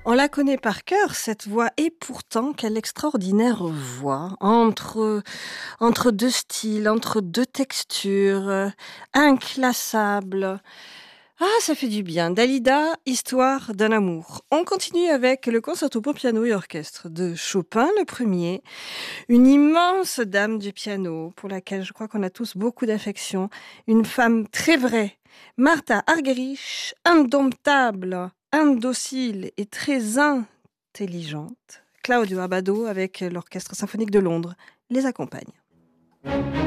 On la connaît par cœur, cette voix, et pourtant, quelle extraordinaire voix, entre deux styles, entre deux textures, inclassable. Ah, ça fait du bien. Dalida, Histoire d'un amour. On continue avec le concerto pour piano et orchestre de Chopin, le premier. Une immense dame du piano, pour laquelle je crois qu'on a tous beaucoup d'affection. Une femme très vraie. Martha Argerich, indomptable, indocile et très intelligente. Claudio Abbado, avec l'Orchestre symphonique de Londres, les accompagne.